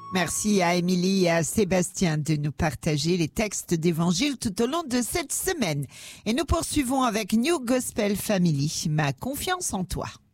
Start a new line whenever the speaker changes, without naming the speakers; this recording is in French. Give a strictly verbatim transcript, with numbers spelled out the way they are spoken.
Merci à Émilie et à Sébastien de nous partager les textes d'évangile tout au long de cette semaine. Et nous poursuivons avec New Gospel Family, ma confiance en toi.